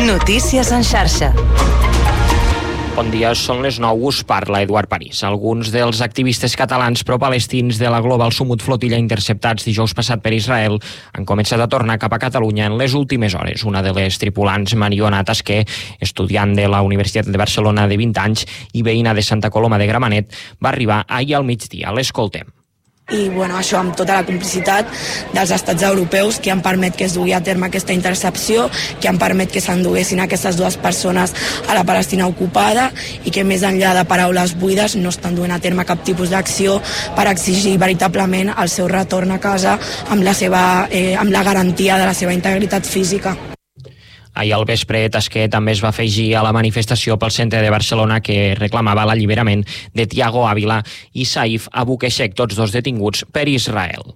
Notícies en xarxa. Bon dia, són les 9, us parla Eduard París. Alguns dels activistes catalans pro-palestins de la Global Sumut Flotilla interceptats dijous passat per Israel han començat a tornar cap a Catalunya en les últimes hores. Una de les tripulants, Mariona Tasquer, estudiant de la Universitat de Barcelona de 20 anys i veïna de Santa Coloma de Gramenet, va arribar ahir al migdia. L'escoltem. I això amb tota la complicitat dels estats europeus que han permet que es dugui a terme aquesta intercepció, que han permet que s'enduguessin aquestes dues persones a la Palestina ocupada i que més enllà de paraules buides no estan duent a terme cap tipus d'acció per exigir veritablement el seu retorn a casa amb la garantia de la seva integritat física. Ahir al vespre, Tasquer també es va afegir a la manifestació pel centre de Barcelona que reclamava l'alliberament de Tiago Ávila i Saif Abu Keshek, tots dos detinguts per Israel.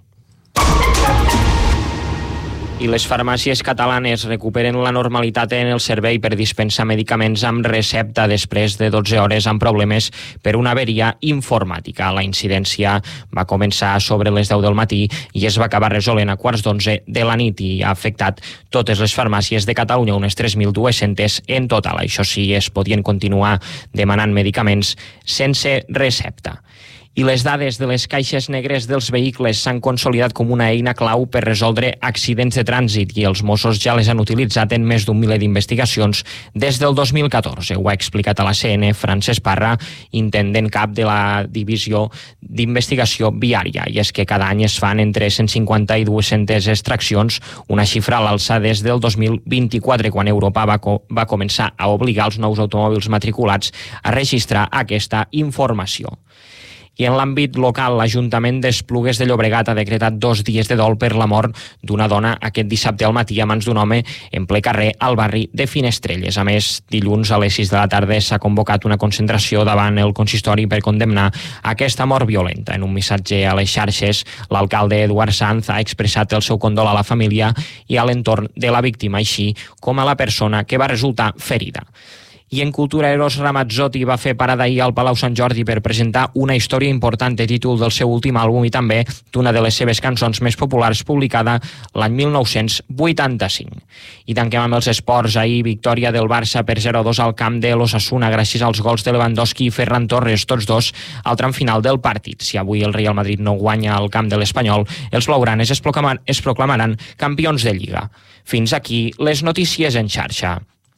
I les farmàcies catalanes recuperen la normalitat en el servei per dispensar medicaments amb recepta després de 12 hores amb problemes per una averia informàtica. La incidència va començar sobre les 10 del matí i es va acabar resolent a 11:15 de la nit i ha afectat totes les farmàcies de Catalunya, unes 3.200 en total. Això sí, es podien continuar demanant medicaments sense recepta. I les dades de les caixes negres dels vehicles s'han consolidat com una eina clau per resoldre accidents de trànsit i els Mossos ja les han utilitzat en més d'un miler d'investigacions des del 2014. Ho ha explicat a la CN Francesc Parra, intendent cap de la Divisió d'Investigació Viària. I és que cada any es fan entre 150 i 200 extraccions, una xifra a l'alça des del 2024, quan Europa va començar a obligar els nous automòbils matriculats a registrar aquesta informació. I en l'àmbit local, l'Ajuntament d'Esplugues de Llobregat ha decretat 2 dies de dol per la mort d'una dona aquest dissabte al matí a mans d'un home en ple carrer al barri de Finestrelles. A més, dilluns a les 6 de la tarda s'ha convocat una concentració davant el consistori per condemnar aquesta mort violenta. En un missatge a les xarxes, l'alcalde Eduard Sanz ha expressat el seu condol a la família i a l'entorn de la víctima, així com a la persona que va resultar ferida. I en cultura, Eros Ramazzotti va fer parada ahir al Palau Sant Jordi per presentar Una història important, de títol del seu últim àlbum i també d'una de les seves cançons més populars, publicada l'any 1985. I tanquem amb els esports. Ahir, victòria del Barça per 0-2 al camp de l'Osasuna gràcies als gols de Lewandowski i Ferran Torres, tots dos al tram final del partit. Si avui el Real Madrid no guanya al camp de l'Espanyol, els blaugranes es proclamaran campions de Lliga. Fins aquí les notícies en xarxa.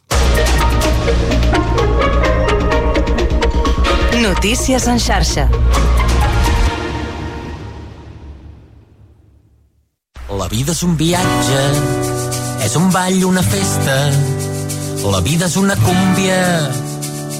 Notícies en xarxa. La vida és un viatge, és un ball, una festa. La vida és una cúmbia